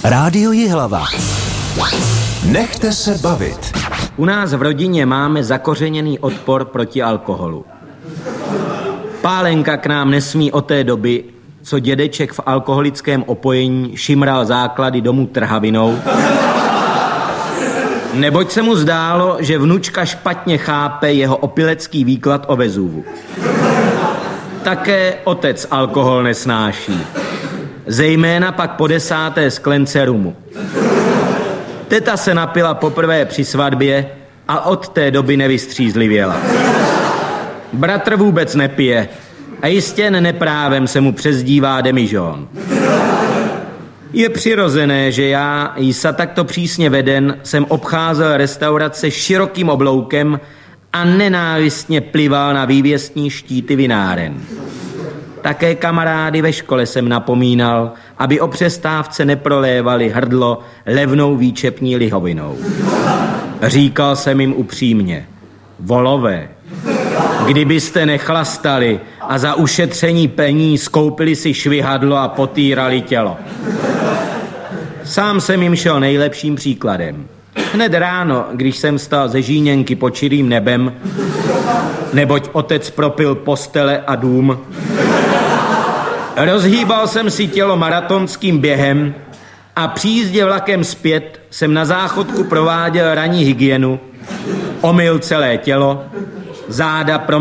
Rádio Jihlava. Nechte se bavit. U nás v rodině máme zakořeněný odpor proti alkoholu. Pálenka k nám nesmí od té doby, co dědeček v alkoholickém opojení šimral základy domu trhavinou, neboť se mu zdálo, že vnučka špatně chápe jeho opilecký výklad o Vezuvu. Také otec alkohol nesnáší. Zejména pak po 10. sklence rumu. Teta se napila poprvé při svatbě a od té doby nevystřízlivěla. Bratr vůbec nepije a jistě neprávem se mu přezdívá demižón. Je přirozené, že já, jisa takto přísně veden, jsem obcházel restaurace širokým obloukem a nenávistně plival na vývěstní štíty vináren. Také kamarády ve škole jsem napomínal, aby o přestávce neprolévali hrdlo levnou výčepní lihovinou. Říkal jsem jim upřímně: volové, kdybyste nechlastali a za ušetření peníz koupili si švihadlo a potírali tělo. Sám jsem jim šel nejlepším příkladem. Hned ráno, když jsem stal ze žíněnky pod čirým nebem, neboť otec propil postele a dům, rozhýbal jsem si tělo maratonským během a při jízdě vlakem zpět jsem na záchodku prováděl ranní hygienu, omyl celé tělo, záda